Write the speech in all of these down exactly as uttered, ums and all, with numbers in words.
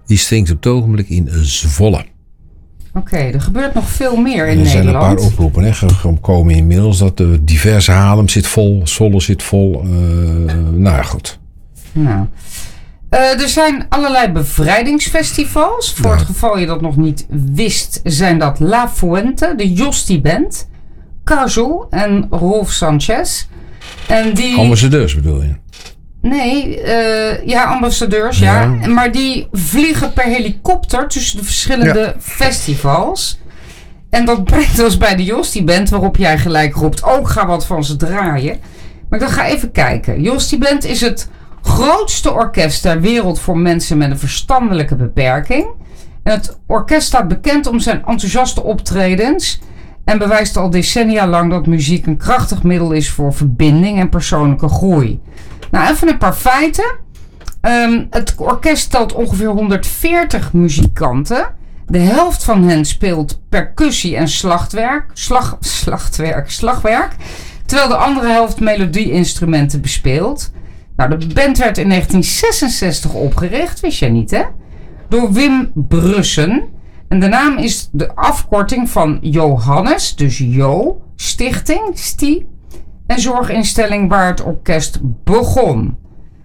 Die stinkt op het ogenblik in Zwolle. Oké, okay, er gebeurt nog veel meer in er Nederland. Er zijn een paar oproepen hè, gekomen inmiddels. Dat de diverse Haarlem zit vol, Zwolle zit vol. Uh, nou ja, goed. Nou... Uh, er zijn allerlei bevrijdingsfestivals. Voor ja. het geval je dat nog niet wist, zijn dat La Fuente, de Josti Band, Casu en Rolf Sanchez. En die... Ambassadeurs bedoel je? Nee, uh, ja, ambassadeurs, ja. ja. Maar die vliegen per helikopter tussen de verschillende ja. festivals. En dat brengt ons bij de Josti Band, waarop jij gelijk roept, ook ga wat van ze draaien. Maar dan ga even kijken. Josti Band is het grootste orkest ter wereld voor mensen met een verstandelijke beperking. En het orkest staat bekend om zijn enthousiaste optredens en bewijst al decennia lang dat muziek een krachtig middel is voor verbinding en persoonlijke groei. Nou, even een paar feiten. Um, het orkest telt ongeveer honderdveertig muzikanten. De helft van hen speelt percussie en slagwerk, slag, slagwerk, slagwerk, terwijl de andere helft melodie-instrumenten bespeelt. Nou, de band werd in negentien zesenzestig opgericht, wist jij niet, hè? Door Wim Brussen. En de naam is de afkorting van Johannes, dus Jo, Stichting, Sti, en zorginstelling waar het orkest begon.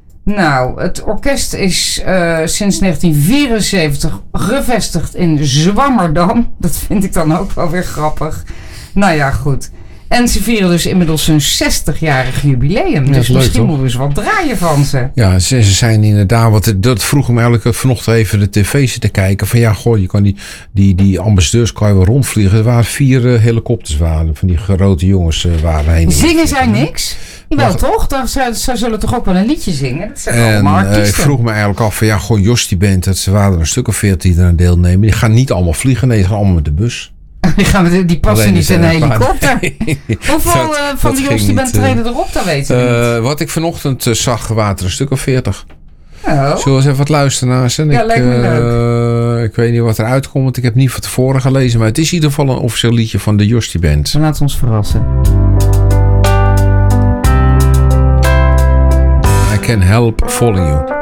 Nou, het orkest is uh, sinds negentien vierenzeventig gevestigd in Zwammerdam. Dat vind ik dan ook wel weer grappig. Nou ja, goed. En ze vieren dus inmiddels hun zestigjarig jubileum. Ja, dus leuk, misschien moeten we eens wat draaien van ze. Ja, ze, ze zijn inderdaad... Wat, dat vroeg me eigenlijk vanochtend even de tv zitten kijken. Van ja, goh, je kan die, die, die ambassadeurs kan je wel rondvliegen. Er waren vier uh, helikopters waren. Van die grote jongens uh, waren heen. Zingen zij niks? Jawel, toch? Dan, zij, zij zullen toch ook wel een liedje zingen? Dat zijn en, allemaal artiesten. Uh, ik vroeg me eigenlijk af van ja, goh, Josti Band. Dat ze waren er een stuk of veertien die eraan deelnemen. Die gaan niet allemaal vliegen. Nee, die gaan allemaal met de bus. Die, gaan, die passen alleen niet in een helikopter. Hoeveel dat, uh, van die Josti Band treden erop, dat weten we uh, niet. Wat ik vanochtend uh, zag, waren er een stuk of veertig. Oh. Zullen we eens even wat luisteren naar ze? Ja, ik, lijkt me uh, leuk. Ik weet niet wat eruit komt, want ik heb niet van tevoren gelezen. Maar het is in ieder geval een officieel liedje van de Josti Band. We laten ons verrassen. I Can Help Falling You.